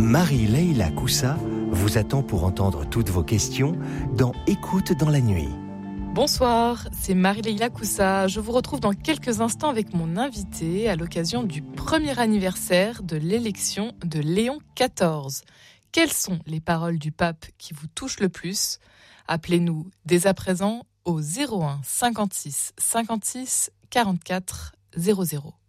Marie-Leila Coussa vous attend pour entendre toutes vos questions dans Écoute dans la nuit. Bonsoir, c'est Marie-Leila Coussa. Je vous retrouve dans quelques instants avec mon invité à l'occasion du premier anniversaire de l'élection de Léon XIV. Quelles sont les paroles du pape qui vous touchent le plus ? Appelez-nous dès à présent au 01 56 56 44 00.